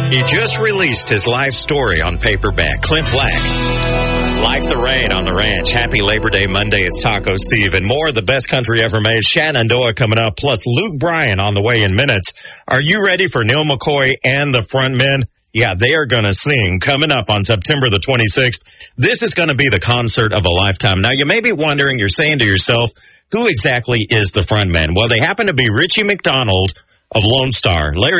He just released his life story on paperback. Clint Black, Like the Rain on the Ranch. Happy Labor Day Monday. It's Taco Steve and more. The best country ever made. Shenandoah coming up, plus Luke Bryan on the way in minutes. Are you ready for Neil McCoy and the Frontmen? Yeah, they are going to sing coming up on September the 26th. This is going to be the concert of a lifetime. Now, you may be wondering, you're saying to yourself, who exactly is the Frontmen? Well, they happen to be Richie McDonald of Lone Star, Larry